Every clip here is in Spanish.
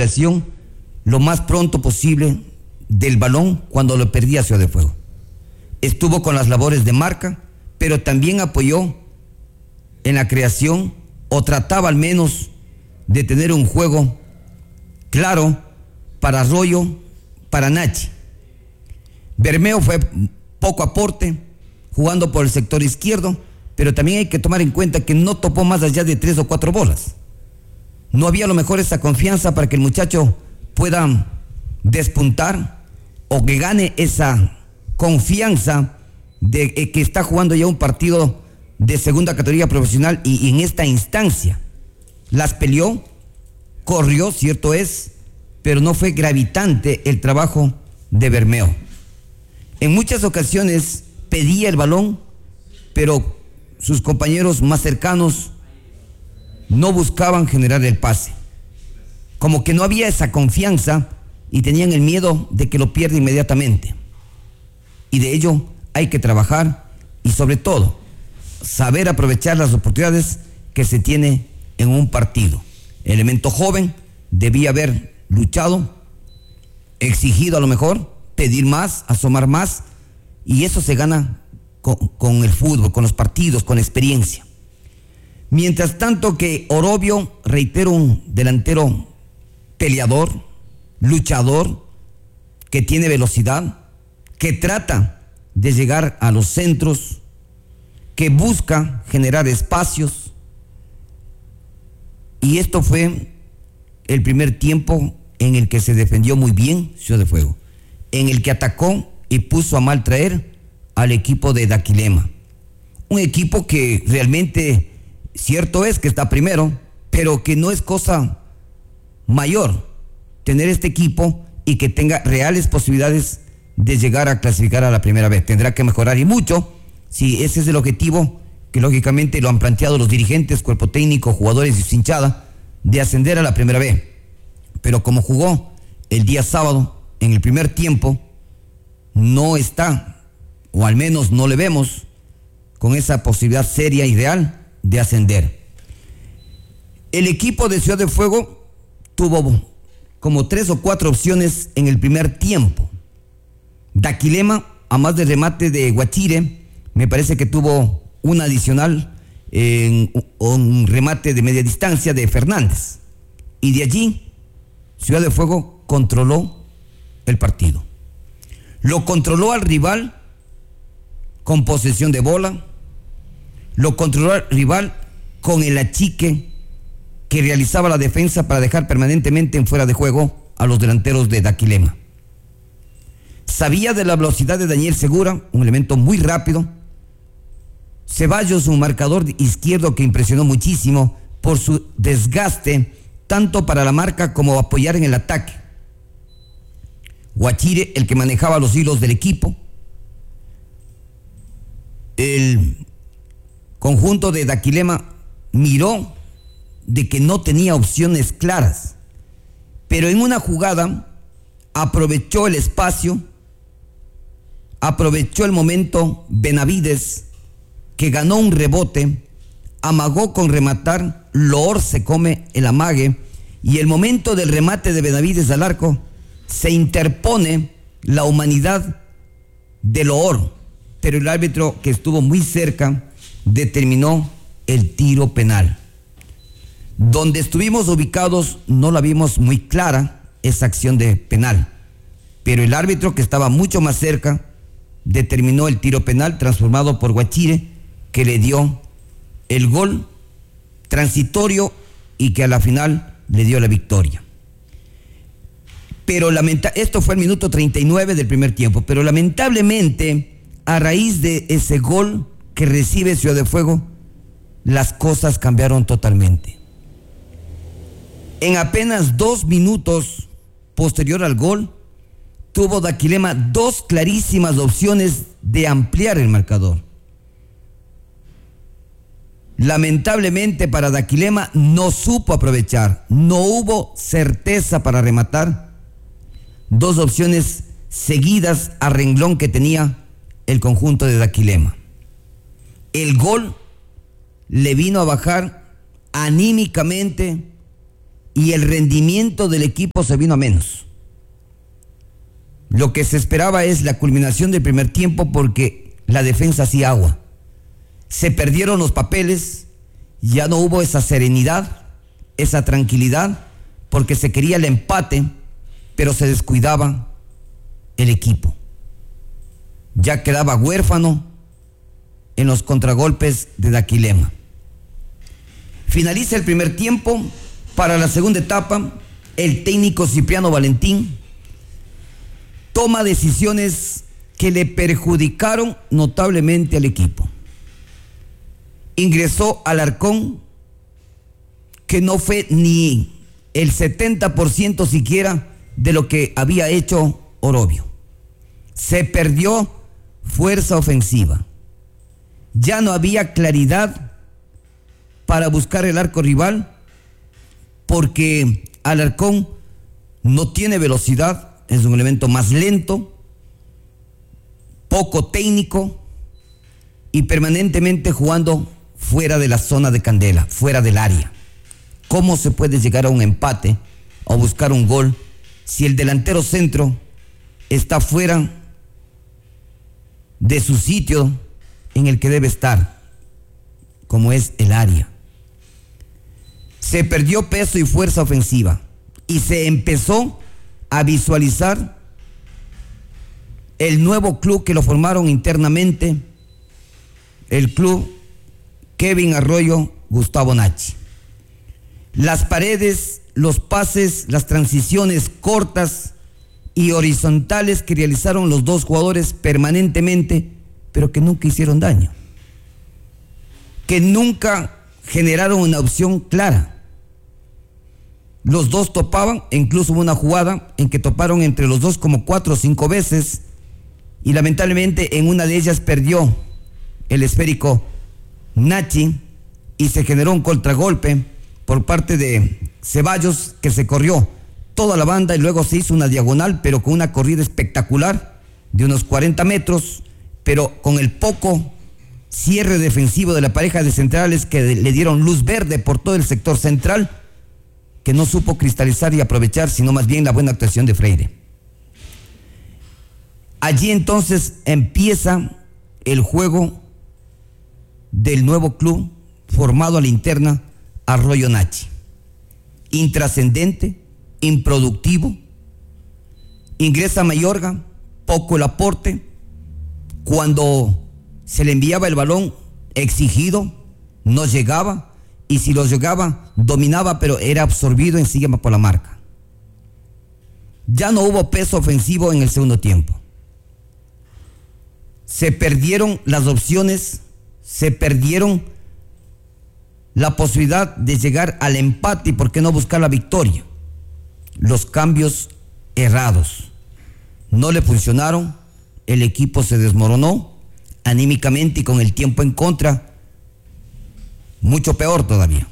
recuperación lo más pronto posible del balón cuando lo perdía Ciudad de Fuego. Estuvo con las labores de marca, pero también apoyó en la creación, o trataba al menos de tener un juego claro para Arroyo, para Nachi. Bermeo fue poco aporte, jugando por el sector izquierdo, pero también hay que tomar en cuenta que no topó más allá de 3 o 4 bolas. No había a lo mejor esa confianza para que el muchacho pueda despuntar o que gane esa confianza de que está jugando ya un partido de segunda categoría profesional, y en esta instancia las peleó, corrió, cierto es, pero no fue gravitante el trabajo de Bermeo. En muchas ocasiones pedía el balón, pero sus compañeros más cercanos no buscaban generar el pase. Como que no había esa confianza y tenían el miedo de que lo pierda inmediatamente. Y de ello hay que trabajar y sobre todo saber aprovechar las oportunidades que se tiene en un partido. El elemento joven debía haber luchado, exigido a lo mejor, pedir más, asomar más, y eso se gana con el fútbol, con los partidos, con experiencia. Mientras tanto que Orobio, reitero, un delantero peleador, luchador, que tiene velocidad, que trata de llegar a los centros, que busca generar espacios, y esto fue el primer tiempo en el que se defendió muy bien Ciudad de Fuego, en el que atacó y puso a mal traer al equipo de Daquilema. Un equipo que realmente, cierto es que está primero, pero que no es cosa mayor tener este equipo y que tenga reales posibilidades de llegar a clasificar a la primera vez. Tendrá que mejorar y mucho, si ese es el objetivo que lógicamente lo han planteado los dirigentes, cuerpo técnico, jugadores y su hinchada, de ascender a la primera vez. Pero como jugó el día sábado en el primer tiempo, no está, o al menos no le vemos con esa posibilidad seria y real de ascender. El equipo de Ciudad de Fuego tuvo como 3 o 4 opciones en el primer tiempo. Daquilema, a más de remate de Guachire, me parece que tuvo un adicional en un remate de media distancia de Fernández. Y de allí, Ciudad de Fuego controló el partido. Lo controló al rival con posesión de bola, lo controló al rival con el achique que realizaba la defensa para dejar permanentemente en fuera de juego a los delanteros de Daquilema. Sabía de la velocidad de Daniel Segura, un elemento muy rápido. Ceballos, un marcador izquierdo que impresionó muchísimo por su desgaste, tanto para la marca como apoyar en el ataque. Guachire, el que manejaba los hilos del equipo. El conjunto de Daquilema miró de que no tenía opciones claras, pero en una jugada aprovechó el espacio, aprovechó el momento Benavides, que ganó un rebote, amagó con rematar, Loor se come el amague, y el momento del remate de Benavides al arco, se interpone la humanidad de Loor, pero el árbitro, que estuvo muy cerca, determinó el tiro penal. Donde estuvimos ubicados no la vimos muy clara esa acción de penal, pero el árbitro, que estaba mucho más cerca, determinó el tiro penal transformado por Guachire, que le dio el gol transitorio y que a la final le dio la victoria. Pero esto fue el minuto 39 del primer tiempo, pero lamentablemente, a raíz de ese gol que recibe Ciudad de Fuego, las cosas cambiaron totalmente. En apenas 2 minutos posterior al gol, tuvo Daquilema 2 clarísimas opciones de ampliar el marcador. Lamentablemente para Daquilema no supo aprovechar, no hubo certeza para rematar. 2 opciones seguidas a renglón que tenía el conjunto de Daquilema. El gol le vino a bajar anímicamente, y el rendimiento del equipo se vino a menos. Lo que se esperaba es la culminación del primer tiempo porque la defensa hacía agua. Se perdieron los papeles, ya no hubo esa serenidad, esa tranquilidad, porque se quería el empate, pero se descuidaba el equipo. Ya quedaba huérfano en los contragolpes de Daquilema. Finaliza el primer tiempo. Para la segunda etapa, el técnico Cipriano Valentín toma decisiones que le perjudicaron notablemente al equipo. Ingresó Alarcón, que no fue ni el 70% siquiera de lo que había hecho Orobio. Se perdió fuerza ofensiva. Ya no había claridad para buscar el arco rival, porque Alarcón no tiene velocidad, es un elemento más lento, poco técnico y permanentemente jugando fuera de la zona de Candela, fuera del área. ¿Cómo se puede llegar a un empate o buscar un gol si el delantero centro está fuera de su sitio en el que debe estar, como es el área? Se perdió peso y fuerza ofensiva y se empezó a visualizar el nuevo club que lo formaron internamente, el club Kevin Arroyo, Gustavo Nachi. Las paredes, los pases, las transiciones cortas y horizontales que realizaron los dos jugadores permanentemente, pero que nunca hicieron daño, que nunca generaron una opción clara. Los dos topaban, e incluso hubo una jugada en que toparon entre los dos como 4 o 5 veces y lamentablemente en una de ellas perdió el esférico Nachi y se generó un contragolpe por parte de Ceballos, que se corrió toda la banda y luego se hizo una diagonal, pero con una corrida espectacular de unos 40 metros, pero con el poco cierre defensivo de la pareja de centrales que le dieron luz verde por todo el sector central, que no supo cristalizar y aprovechar, sino más bien la buena actuación de Freire. Allí entonces empieza el juego del nuevo club formado a la interna Arroyo Nachi. Intrascendente, improductivo. Ingresa Mayorga, poco el aporte. Cuando se le enviaba el balón exigido, no llegaba. Y si lo llegaba, dominaba, pero era absorbido enseguida por la marca. Ya no hubo peso ofensivo en el segundo tiempo. Se perdieron las opciones, se perdieron la posibilidad de llegar al empate y por qué no buscar la victoria. Los cambios errados no le funcionaron, el equipo se desmoronó anímicamente y con el tiempo en contra, mucho peor todavía.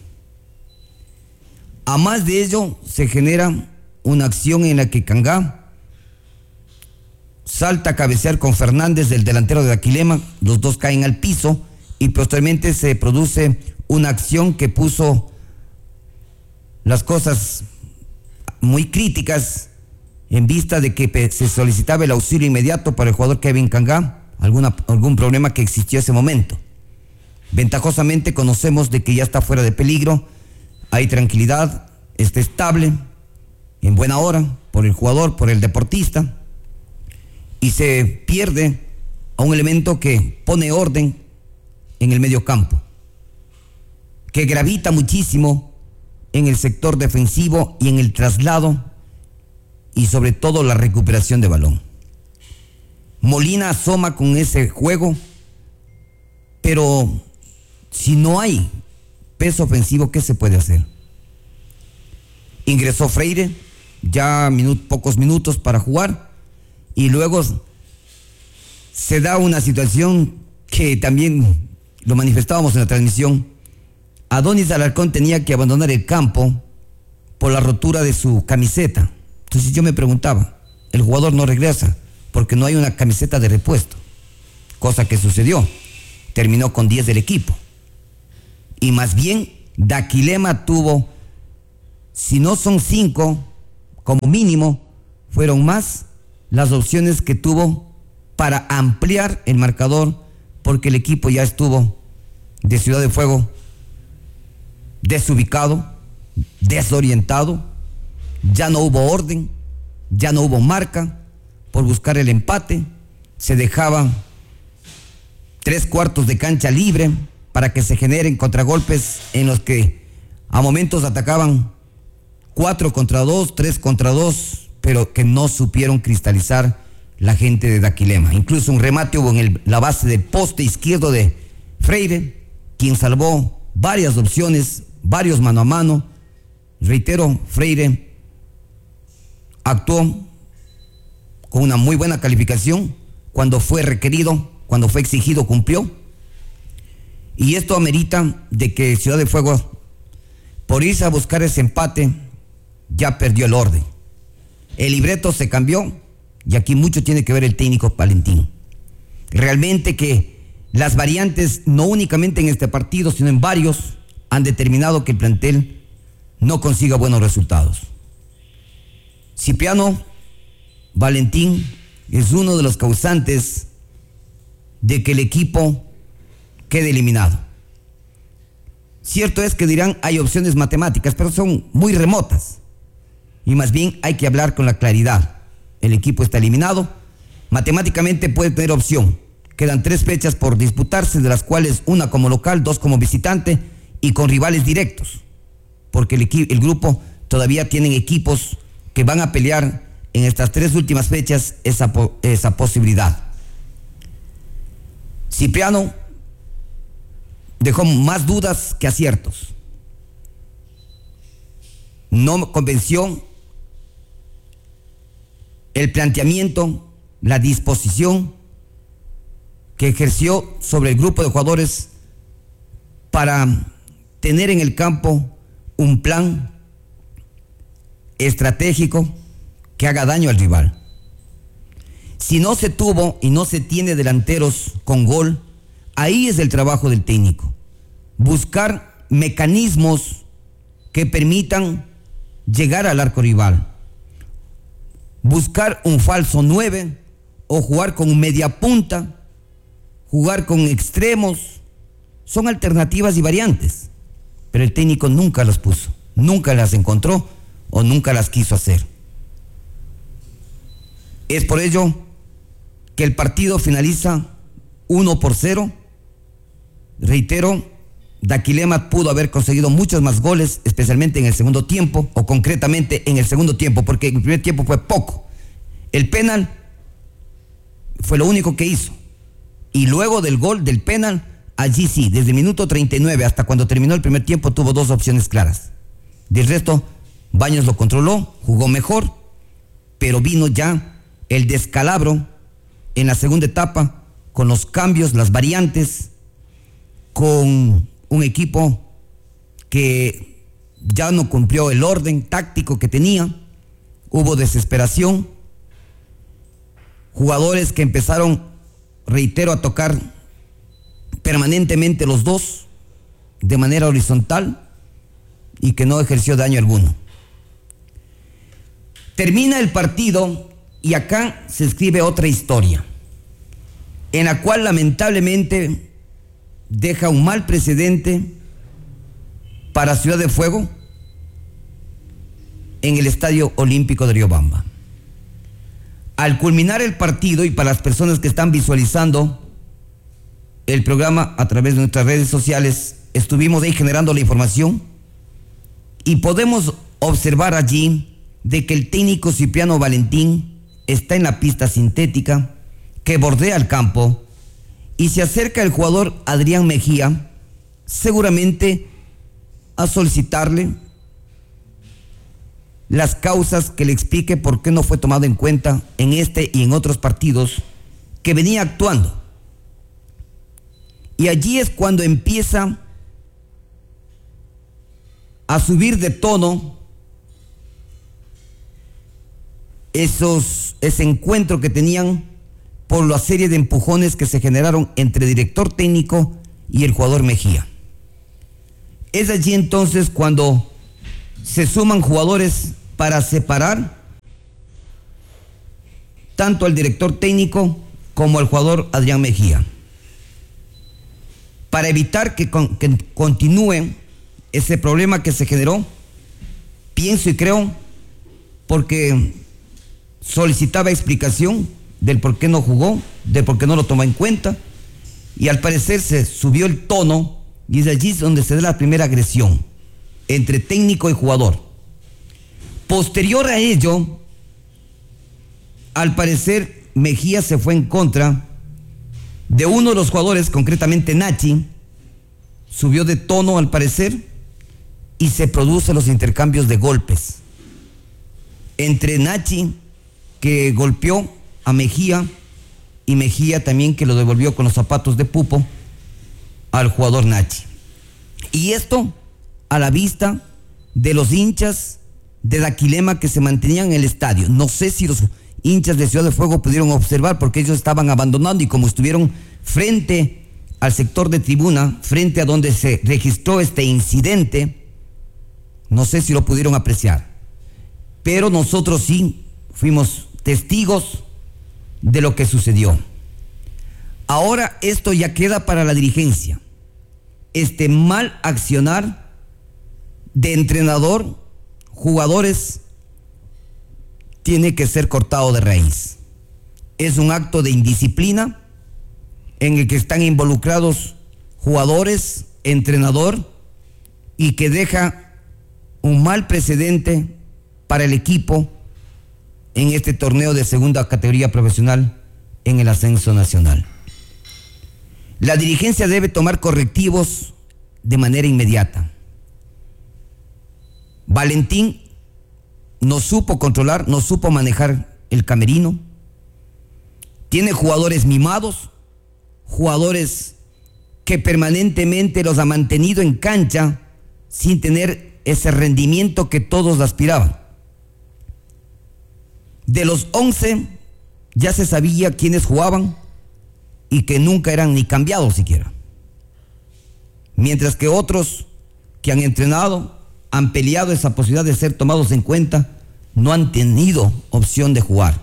A más de ello, se genera una acción en la que Cangá salta a cabecear con Fernández, del delantero de Daquilema. Los dos caen al piso y posteriormente se produce una acción que puso las cosas muy críticas en vista de que se solicitaba el auxilio inmediato para el jugador Kevin Cangá, algún problema que existió ese momento. Ventajosamente conocemos de que ya está fuera de peligro, hay tranquilidad, está estable, en buena hora, por el jugador, por el deportista, y se pierde a un elemento que pone orden en el medio campo, que gravita muchísimo en el sector defensivo y en el traslado y sobre todo la recuperación de balón. Molina asoma con ese juego, pero si no hay peso ofensivo, ¿qué se puede hacer? Ingresó Freire, ya pocos minutos para jugar, y luego se da una situación que también lo manifestábamos en la transmisión. Adonis Alarcón tenía que abandonar el campo por la rotura de su camiseta. Entonces yo me preguntaba, el jugador no regresa porque no hay una camiseta de repuesto, cosa que sucedió, terminó con 10 del equipo. Y más bien Daquilema tuvo si no son 5, como mínimo, fueron más las opciones que tuvo para ampliar el marcador, porque el equipo ya estuvo de Ciudad de Fuego desubicado, desorientado, ya no hubo orden, ya no hubo marca por buscar el empate, se dejaba 3/4 de cancha libre para que se generen contragolpes en los que a momentos atacaban 4 contra 2, 3 contra 2, pero que no supieron cristalizar la gente de Daquilema. Incluso un remate hubo en la base del poste izquierdo de Freire, quien salvó varias opciones, varios mano a mano. Reitero, Freire actuó con una muy buena calificación. Cuando fue requerido, cuando fue exigido, cumplió. Y esto amerita de que Ciudad de Fuego, por irse a buscar ese empate, ya perdió el orden. El libreto se cambió y aquí mucho tiene que ver el técnico Valentín. Realmente que las variantes, no únicamente en este partido, sino en varios, han determinado que el plantel no consiga buenos resultados. Cipriano Valentín es uno de los causantes de que el equipo quede eliminado. Cierto es que dirán hay opciones matemáticas, pero son muy remotas. Y más bien hay que hablar con la claridad. El equipo está eliminado. Matemáticamente puede tener opción. Quedan 3 fechas por disputarse, de las cuales una como local, 2 como visitante y con rivales directos. Porque el grupo todavía tienen equipos que van a pelear en estas 3 últimas fechas esa posibilidad. Cipriano dejó más dudas que aciertos. No me convenció el planteamiento, la disposición que ejerció sobre el grupo de jugadores para tener en el campo un plan estratégico que haga daño al rival. Si no se tuvo y no se tiene delanteros con gol, ahí es el trabajo del técnico. Buscar mecanismos que permitan llegar al arco rival. Buscar un falso 9 o jugar con media punta, jugar con extremos. Son alternativas y variantes, pero el técnico nunca las puso, nunca las encontró o nunca las quiso hacer. Es por ello que el partido finaliza 1-0. Reitero, Daquilema pudo haber conseguido muchos más goles, especialmente en el segundo tiempo, o concretamente en el segundo tiempo, porque el primer tiempo fue poco. El penal fue lo único que hizo. Y luego del gol del penal, allí sí, desde el minuto 39 hasta cuando terminó el primer tiempo, tuvo 2 opciones claras. Del resto, Baños lo controló, jugó mejor, pero vino ya el descalabro en la segunda etapa, con los cambios, las variantes, con un equipo que ya no cumplió el orden táctico que tenía. Hubo desesperación, jugadores que empezaron, reitero, a tocar permanentemente los 2 de manera horizontal y que no ejerció daño alguno. Termina el partido y acá se escribe otra historia, en la cual lamentablemente deja un mal precedente para Ciudad de Fuego en el Estadio Olímpico de Riobamba. Al culminar el partido, y para las personas que están visualizando el programa a través de nuestras redes sociales, estuvimos ahí generando la información y podemos observar allí de que el técnico Cipriano Valentín está en la pista sintética que bordea el campo y se acerca el jugador Adrián Mejía, seguramente a solicitarle las causas, que le explique por qué no fue tomado en cuenta en este y en otros partidos que venía actuando. Y allí es cuando empieza a subir de tono ese encuentro que tenían por la serie de empujones que se generaron entre el director técnico y el jugador Mejía. Es allí entonces cuando se suman jugadores para separar tanto al director técnico como al jugador Adrián Mejía, para evitar que continúe ese problema que se generó. Pienso y creo porque solicitaba explicación del por qué no jugó, del por qué no lo tomó en cuenta, y al parecer se subió el tono y es allí donde se da la primera agresión entre técnico y jugador. Posterior a ello, al parecer Mejía se fue en contra de uno de los jugadores, concretamente Nachi, subió de tono al parecer y se producen los intercambios de golpes entre Nachi, que golpeó a Mejía, y Mejía también, que lo devolvió con los zapatos de pupo al jugador Nachi. Y esto a la vista de los hinchas de Daquilema que se mantenían en el estadio. No sé si los hinchas de Ciudad de Fuego pudieron observar, porque ellos estaban abandonando, y como estuvieron frente al sector de tribuna, frente a donde se registró este incidente, no sé si lo pudieron apreciar, pero nosotros sí fuimos testigos de lo que sucedió. Ahora esto ya queda para la dirigencia. Este mal accionar de entrenador, jugadores, tiene que ser cortado de raíz. Es un acto de indisciplina en el que están involucrados jugadores, entrenador, y que deja un mal precedente para el equipo en este torneo de segunda categoría profesional en el ascenso nacional. La dirigencia debe tomar correctivos de manera inmediata. Valentín no supo controlar, no supo manejar el camerino. Tiene jugadores mimados, jugadores que permanentemente los ha mantenido en cancha sin tener ese rendimiento que todos aspiraban. De los 11 ya se sabía quiénes jugaban y que nunca eran ni cambiados siquiera. Mientras que otros que han entrenado, han peleado esa posibilidad de ser tomados en cuenta, no han tenido opción de jugar.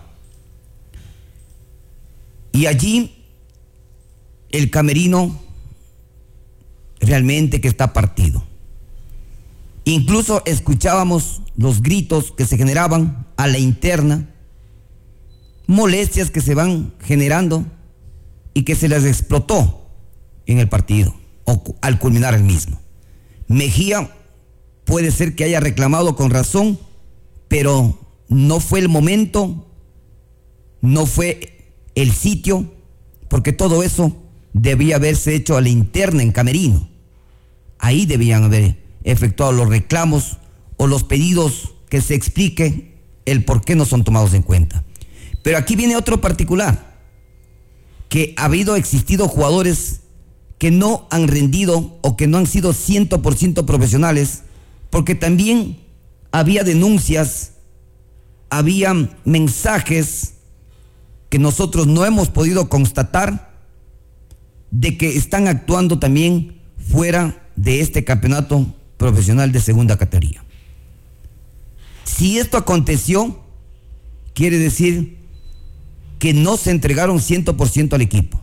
Y allí el camerino realmente que está partido. Incluso escuchábamos los gritos que se generaban a la interna, molestias que se van generando y que se les explotó en el partido o al culminar el mismo. Mejía puede ser que haya reclamado con razón, pero no fue el momento, no fue el sitio, porque todo eso debía haberse hecho a la interna en camerino. Ahí debían haber efectuado los reclamos o los pedidos que se explique el por qué no son tomados en cuenta. Pero aquí viene otro particular, que ha existido jugadores que no han rendido o que no han sido 100% profesionales, porque también había denuncias, había mensajes que nosotros no hemos podido constatar de que están actuando también fuera de este campeonato profesional de segunda categoría. Si esto aconteció, quiere decir que no se entregaron 100% al equipo.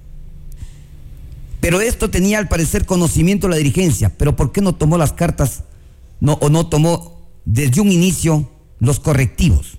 Pero esto tenía al parecer conocimiento de la dirigencia. Pero ¿por qué no tomó las cartas o no tomó desde un inicio los correctivos?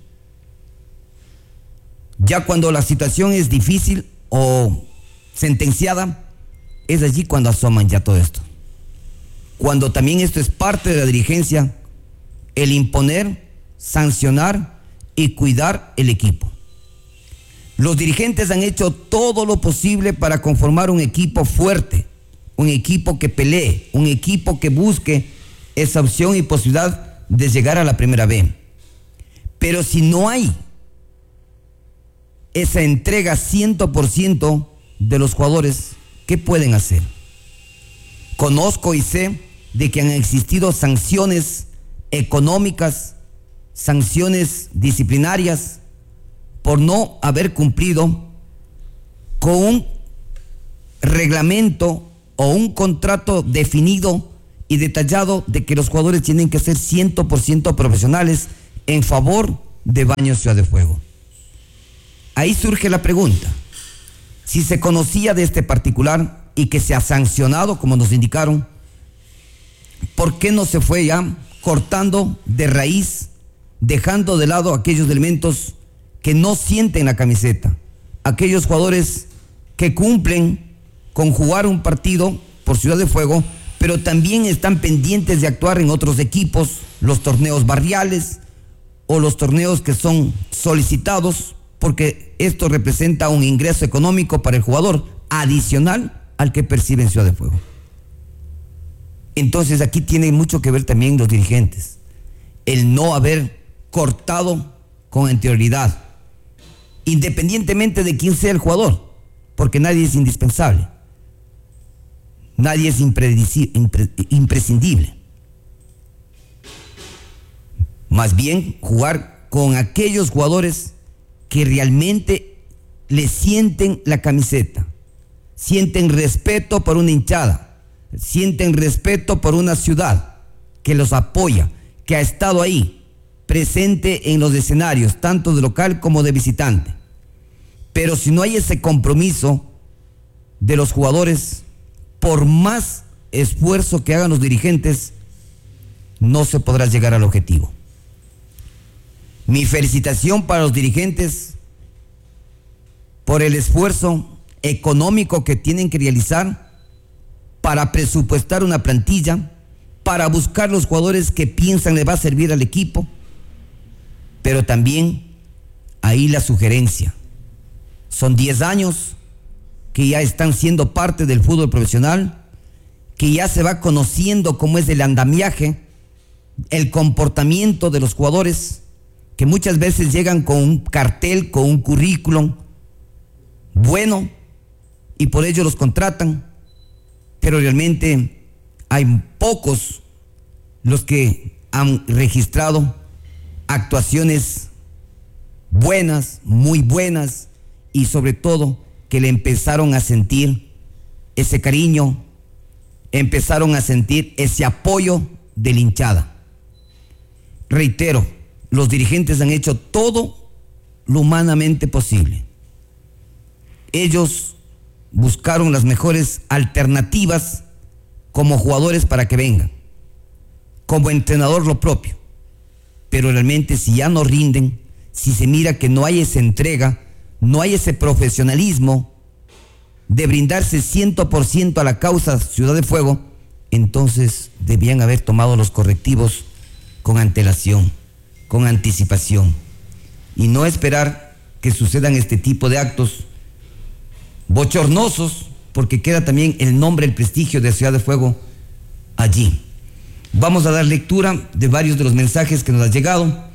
Ya cuando la situación es difícil o sentenciada, es allí cuando asoman ya todo esto. Cuando también esto es parte de la dirigencia, el imponer, sancionar y cuidar el equipo. Los dirigentes han hecho todo lo posible para conformar un equipo fuerte, un equipo que pelee, un equipo que busque esa opción y posibilidad de llegar a la primera B. Pero si no hay esa entrega 100% de los jugadores, ¿qué pueden hacer? Conozco y sé de que han existido sanciones económicas, sanciones disciplinarias por no haber cumplido con un reglamento o un contrato definido y detallado de que los jugadores tienen que ser 100% profesionales en favor de Baños Ciudad de Fuego. Ahí surge la pregunta: si se conocía de este particular y que se ha sancionado, como nos indicaron, ¿por qué no se fue ya cortando de raíz, dejando de lado aquellos elementos que no sienten la camiseta, aquellos jugadores que cumplen con jugar un partido por Ciudad de Fuego, pero también están pendientes de actuar en otros equipos, los torneos barriales o los torneos que son solicitados, porque esto representa un ingreso económico para el jugador adicional al que percibe en Ciudad de Fuego? Entonces aquí tiene mucho que ver también los dirigentes, el no haber cortado con anterioridad, independientemente de quién sea el jugador, porque nadie es indispensable, nadie es imprescindible. Más bien jugar con aquellos jugadores que realmente le sienten la camiseta, sienten respeto por una hinchada, sienten respeto por una ciudad que los apoya, que ha estado ahí presente en los escenarios, tanto de local como de visitante. Pero si no hay ese compromiso de los jugadores, por más esfuerzo que hagan los dirigentes, no se podrá llegar al objetivo. Mi felicitación para los dirigentes por el esfuerzo económico que tienen que realizar para presupuestar una plantilla, para buscar los jugadores que piensan le va a servir al equipo, pero también ahí la sugerencia. Son 10 años que ya están siendo parte del fútbol profesional, que ya se va conociendo cómo es el andamiaje, el comportamiento de los jugadores, que muchas veces llegan con un cartel, con un currículum bueno, y por ello los contratan, pero realmente hay pocos los que han registrado actuaciones buenas, muy buenas, y sobre todo que le empezaron a sentir ese cariño, empezaron a sentir ese apoyo de la hinchada. Reitero, los dirigentes han hecho todo lo humanamente posible. Ellos buscaron las mejores alternativas como jugadores para que vengan, como entrenador lo propio, pero realmente si ya no rinden, si se mira que no hay esa entrega, no hay ese profesionalismo de brindarse 100% a la causa Ciudad de Fuego, entonces debían haber tomado los correctivos con antelación, con anticipación, y no esperar que sucedan este tipo de actos bochornosos, porque queda también el nombre, el prestigio de Ciudad de Fuego allí. Vamos a dar lectura de varios de los mensajes que nos han llegado.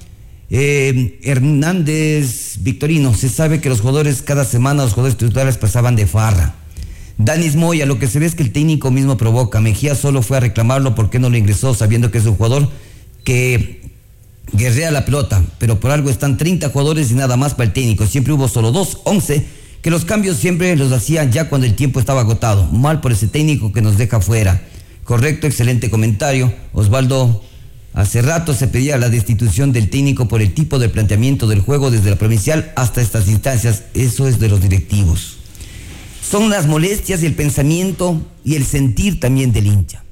Hernández Victorino: se sabe que los jugadores cada semana, los jugadores titulares pasaban de farra. Danis Moya: lo que se ve es que el técnico mismo provoca. Mejía solo fue a reclamarlo, ¿por qué no lo ingresó sabiendo que es un jugador que guerrea la pelota? Pero por algo están 30 jugadores y nada más para el técnico. Siempre hubo solo 11, que los cambios siempre los hacían ya cuando el tiempo estaba agotado. Mal por ese técnico que nos deja fuera. Correcto, excelente comentario. Osvaldo: hace rato se pedía la destitución del técnico por el tipo de planteamiento del juego desde la provincial hasta estas instancias. Eso es de los directivos. Son las molestias y el pensamiento y el sentir también del hincha.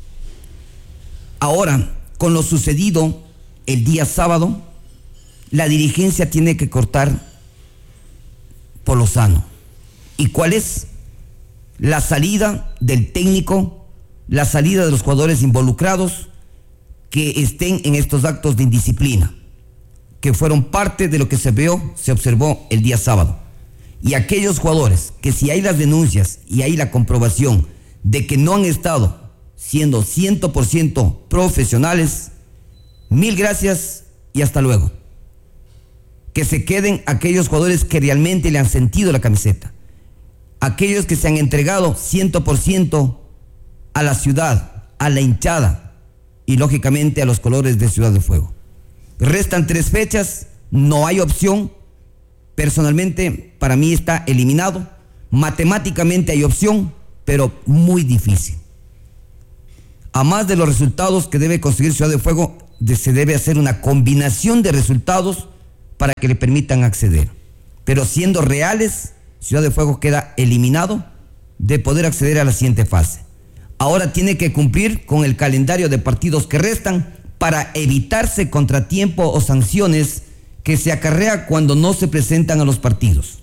Ahora, con lo sucedido el día sábado, la dirigencia tiene que cortar por lo sano. ¿Y cuál es? La salida del técnico, la salida de los jugadores involucrados que estén en estos actos de indisciplina, que fueron parte de lo que se observó el día sábado. Y aquellos jugadores que, si hay las denuncias y hay la comprobación de que no han estado siendo 100% profesionales, mil gracias y hasta luego. Que se queden aquellos jugadores que realmente le han sentido la camiseta, aquellos que se han entregado 100% a la ciudad, a la hinchada y lógicamente a los colores de Ciudad de Fuego. Restan 3 fechas, no hay opción. Personalmente, para mí está eliminado. Matemáticamente hay opción, pero muy difícil. A más de los resultados que debe conseguir Ciudad de Fuego, se debe hacer una combinación de resultados para que le permitan acceder. Pero siendo reales, Ciudad de Fuego queda eliminado de poder acceder a la siguiente fase. Ahora tiene que cumplir con el calendario de partidos que restan para evitarse contratiempo o sanciones que se acarrea cuando no se presentan a los partidos.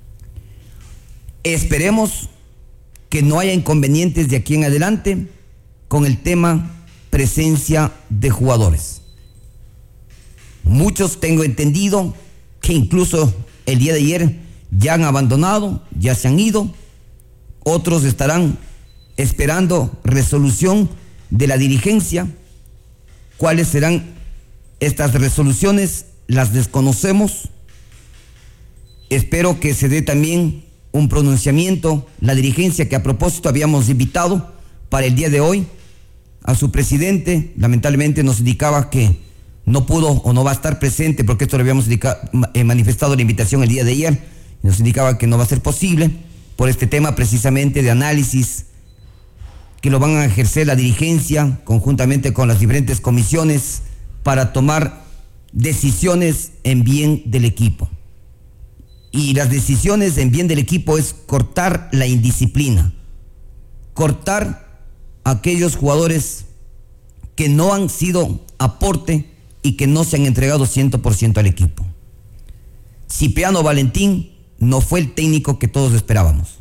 Esperemos que no haya inconvenientes de aquí en adelante con el tema presencia de jugadores. Muchos tengo entendido que incluso el día de ayer ya han abandonado, ya se han ido. Otros estarán esperando resolución de la dirigencia. ¿Cuáles serán estas resoluciones? Las desconocemos. Espero que se dé también un pronunciamiento, la dirigencia que a propósito habíamos invitado para el día de hoy a su presidente. Lamentablemente nos indicaba que no pudo o no va a estar presente porque esto lo habíamos manifestado la invitación el día de ayer. Nos indicaba que no va a ser posible por este tema precisamente de análisis que lo van a ejercer la dirigencia conjuntamente con las diferentes comisiones para tomar decisiones en bien del equipo. Y las decisiones en bien del equipo es cortar la indisciplina, cortar a aquellos jugadores que no han sido aporte y que no se han entregado 100% al equipo. Cipriano Valentín no fue el técnico que todos esperábamos.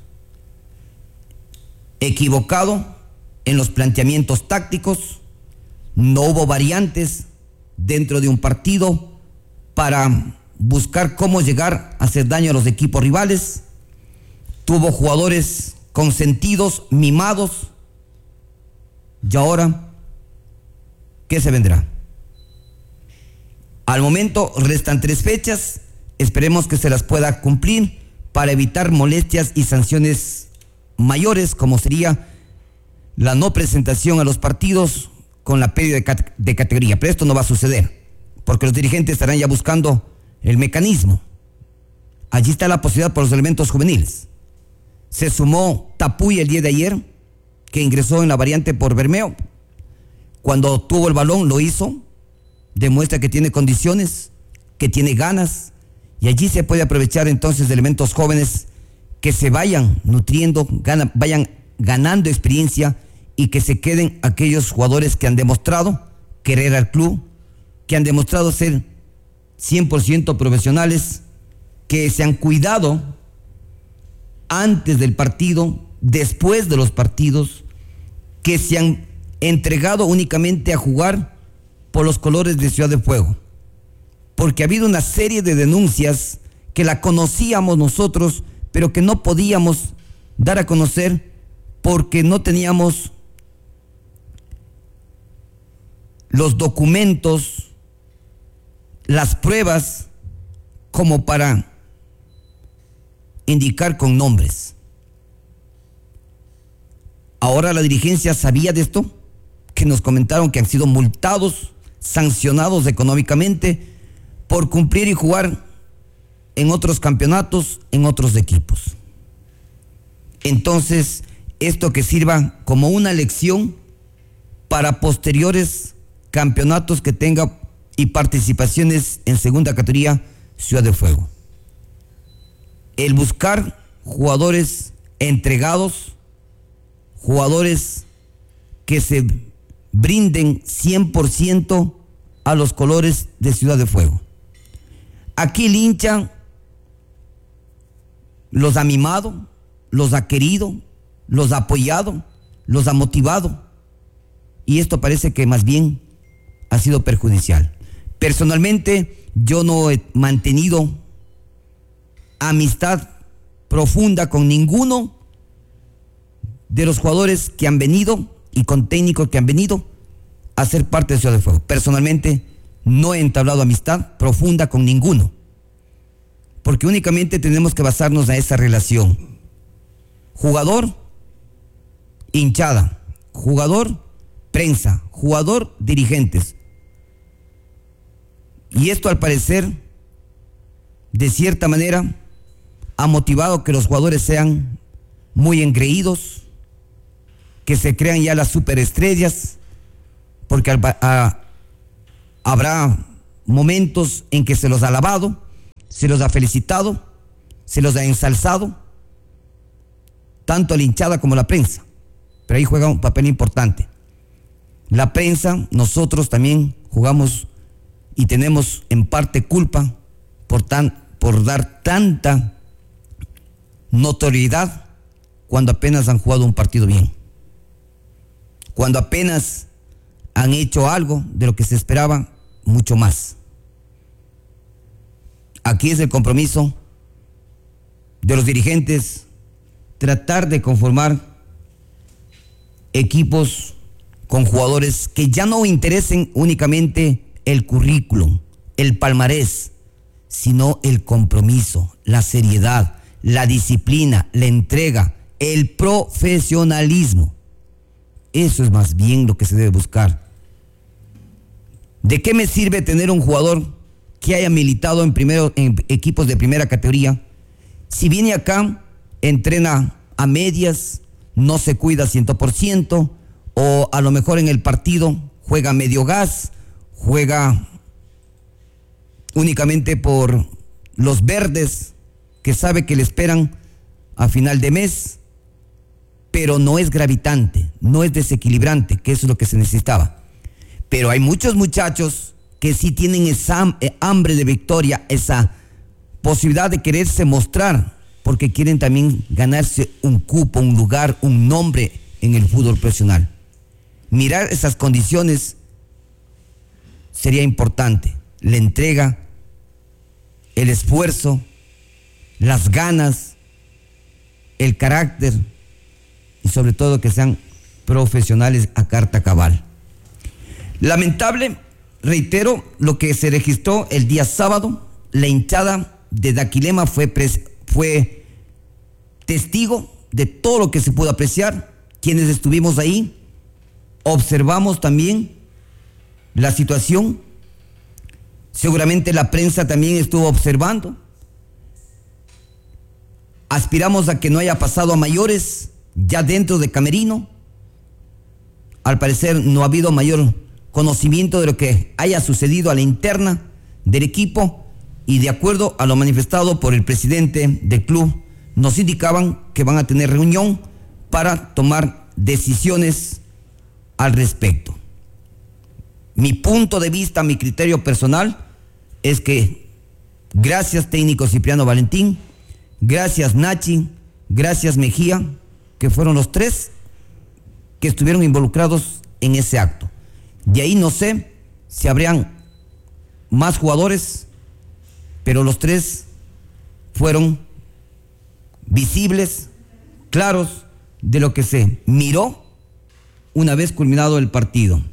Equivocado en los planteamientos tácticos, no hubo variantes dentro de un partido para buscar cómo llegar a hacer daño a los equipos rivales. Tuvo jugadores consentidos, mimados. Y ahora, ¿qué se vendrá? Al momento restan 3 fechas. Esperemos que se las pueda cumplir para evitar molestias y sanciones mayores, como sería la no presentación a los partidos con la pérdida de categoría. Pero esto no va a suceder, porque los dirigentes estarán ya buscando el mecanismo. Allí está la posibilidad por los elementos juveniles. Se sumó Tapuy el día de ayer, que ingresó en la variante por Bermeo. Cuando tuvo el balón lo hizo, demuestra que tiene condiciones, que tiene ganas, y allí se puede aprovechar entonces de elementos jóvenes que se vayan nutriendo, vayan ganando experiencia y que se queden aquellos jugadores que han demostrado querer al club, que han demostrado ser 100% profesionales, que se han cuidado antes del partido, después de los partidos, que se han entregado únicamente a jugar por los colores de Ciudad de Fuego. Porque ha habido una serie de denuncias que la conocíamos nosotros, pero que no podíamos dar a conocer porque no teníamos los documentos, las pruebas como para indicar con nombres. Ahora la dirigencia sabía de esto, que nos comentaron que han sido multados, sancionados económicamente por cumplir y jugar en otros campeonatos, en otros equipos. Entonces, esto que sirva como una lección para posteriores campeonatos que tenga y participaciones en segunda categoría Ciudad de Fuego. El buscar jugadores entregados, jugadores que se brinden 100% a los colores de Ciudad de Fuego. Aquí el hincha los ha mimado, los ha querido, los ha apoyado, los ha motivado, y esto parece que más bien ha sido perjudicial. Personalmente, yo no he mantenido amistad profunda con ninguno de los jugadores que han venido y con técnicos que han venido a ser parte de Ciudad de Fuego. Personalmente, no he entablado amistad profunda con ninguno, porque únicamente tenemos que basarnos en esa relación. Jugador, hinchada. Jugador, prensa. Jugador, dirigentes. Y esto, al parecer, de cierta manera, ha motivado que los jugadores sean muy engreídos, que se crean ya las superestrellas, porque habrá momentos en que se los ha alabado, se los ha felicitado, se los ha ensalzado, tanto la hinchada como la prensa, pero ahí juega un papel importante. La prensa, nosotros también jugamos y tenemos en parte culpa por dar tanta notoriedad cuando apenas han jugado un partido bien, cuando apenas han hecho algo de lo que se esperaba mucho más. Aquí es el compromiso de los dirigentes tratar de conformar equipos con jugadores que ya no interesen únicamente el currículum, el palmarés, sino el compromiso, la seriedad, la disciplina, la entrega, el profesionalismo. Eso es más bien lo que se debe buscar. ¿De qué me sirve tener un jugador que haya militado en equipos de primera categoría? Si viene acá, entrena a medias, no se cuida 100%, o a lo mejor en el partido juega medio gas, juega únicamente por los verdes que sabe que le esperan a final de mes, pero no es gravitante, no es desequilibrante, que eso es lo que se necesitaba. Pero hay muchos muchachos que sí tienen esa hambre de victoria, esa posibilidad de quererse mostrar, porque quieren también ganarse un cupo, un lugar, un nombre en el fútbol profesional. Mirar esas condiciones sería importante. La entrega, el esfuerzo, las ganas, el carácter y sobre todo que sean profesionales a carta cabal. Lamentable, reitero, lo que se registró el día sábado. La hinchada de Daquilema fue testigo de todo lo que se pudo apreciar. Quienes estuvimos ahí, observamos también la situación. Seguramente la prensa también estuvo observando. Aspiramos a que no haya pasado a mayores ya dentro de camerino. Al parecer no ha habido mayor conocimiento de lo que haya sucedido a la interna del equipo, y de acuerdo a lo manifestado por el presidente del club, nos indicaban que van a tener reunión para tomar decisiones al respecto. Mi punto de vista, mi criterio personal es que gracias técnico Cipriano Valentín, gracias Nachi, gracias Mejía, que fueron los tres que estuvieron involucrados en ese acto. De ahí no sé si habrían más jugadores, pero los tres fueron visibles, claros de lo que se miró una vez culminado el partido.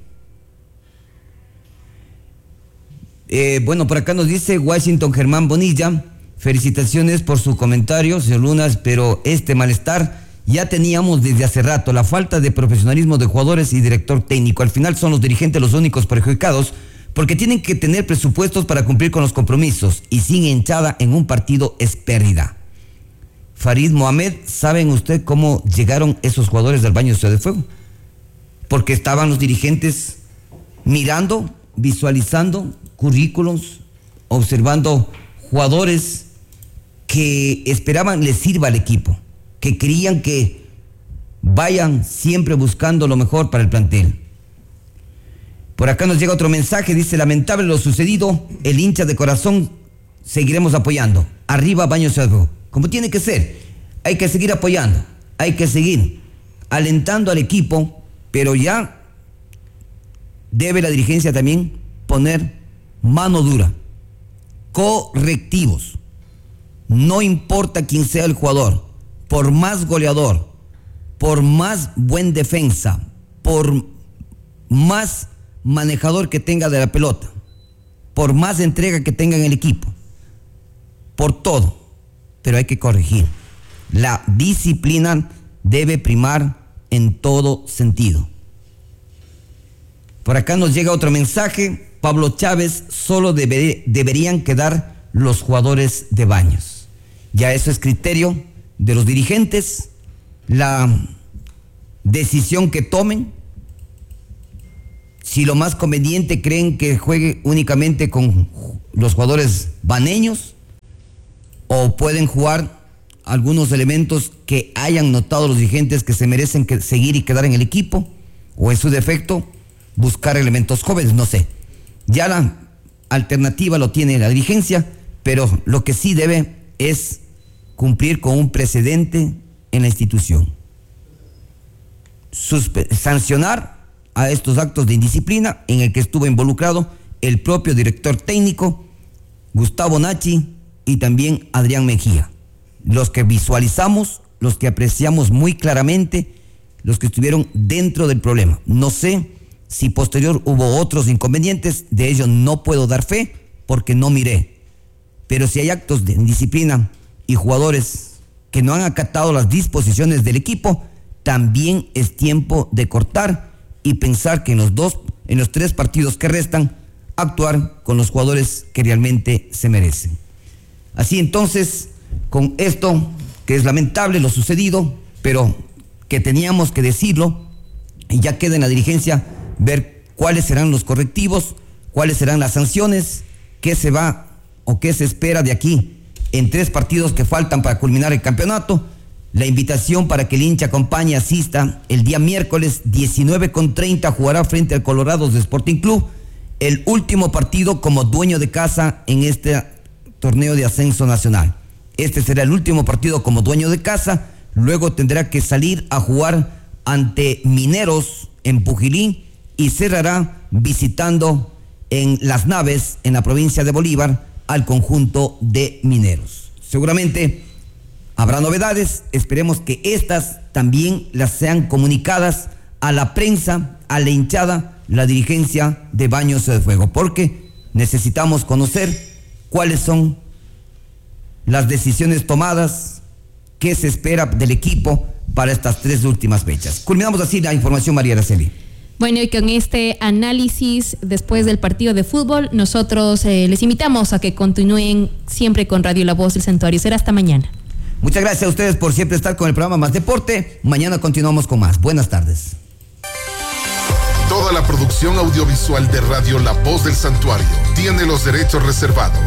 Bueno, por acá nos dice Washington Germán Bonilla: felicitaciones por su comentario, señor Lunas, pero este malestar ya teníamos desde hace rato. La falta de profesionalismo de jugadores y director técnico. Al final son los dirigentes los únicos perjudicados, porque tienen que tener presupuestos para cumplir con los compromisos, y sin hinchada en un partido es pérdida. Farid Mohamed, ¿saben usted cómo llegaron esos jugadores del baño de Ciudad de Fuego? Porque estaban los dirigentes mirando, visualizando currículums, observando jugadores que esperaban les sirva al equipo, que querían que vayan siempre buscando lo mejor para el plantel. Por acá nos llega otro mensaje, dice: lamentable lo sucedido, el hincha de corazón seguiremos apoyando. Arriba Baños Ciudad de Fuego, como tiene que ser. Hay que seguir apoyando, hay que seguir alentando al equipo, pero ya debe la dirigencia también poner mano dura, correctivos. No importa quién sea el jugador, por más goleador, por más buen defensa, por más manejador que tenga de la pelota, por más entrega que tenga en el equipo, por todo, pero hay que corregir. La disciplina debe primar en todo sentido. Por acá nos llega otro mensaje. Pablo Chávez: solo deberían quedar los jugadores de Baños. Ya eso es criterio de los dirigentes, la decisión que tomen. si lo más conveniente creen que juegue únicamente con los jugadores baneños, o pueden jugar algunos elementos que hayan notado los dirigentes que se merecen seguir y quedar en el equipo, o en su defecto buscar elementos jóvenes, no sé. Ya la alternativa lo tiene la dirigencia, pero lo que sí debe es cumplir con un precedente en la institución. Sancionar a estos actos de indisciplina en el que estuvo involucrado el propio director técnico Gustavo Nachi y también Adrián Mejía. Los que visualizamos, los que apreciamos muy claramente, los que estuvieron dentro del problema. No sé si posterior hubo otros inconvenientes, de ello no puedo dar fe porque no miré. Pero si hay actos de indisciplina y jugadores que no han acatado las disposiciones del equipo, también es tiempo de cortar y pensar que en los 3 partidos que restan, actuar con los jugadores que realmente se merecen. Así entonces, con esto, que es lamentable lo sucedido, pero que teníamos que decirlo, y ya queda en la dirigencia ver cuáles serán los correctivos, cuáles serán las sanciones, qué se va o qué se espera de aquí en 3 partidos que faltan para culminar el campeonato. La invitación para que el hincha acompañe, asista el día miércoles 19:30, jugará frente al Colorados de Sporting Club, el último partido como dueño de casa en este torneo de ascenso nacional. Este será el último partido como dueño de casa, luego tendrá que salir a jugar ante Mineros en Pujilí y cerrará visitando en Las Naves, en la provincia de Bolívar, al conjunto de Mineros. Seguramente habrá novedades, esperemos que estas también las sean comunicadas a la prensa, a la hinchada, la dirigencia de Baños de Fuego, porque necesitamos conocer cuáles son las decisiones tomadas, qué se espera del equipo para estas 3 últimas fechas. Culminamos así la información, María Araceli. Bueno, y con este análisis después del partido de fútbol, nosotros les invitamos a que continúen siempre con Radio La Voz del Santuario. Será hasta mañana. Muchas gracias a ustedes por siempre estar con el programa Más Deporte. Mañana continuamos con más. Buenas tardes. Toda la producción audiovisual de Radio La Voz del Santuario tiene los derechos reservados.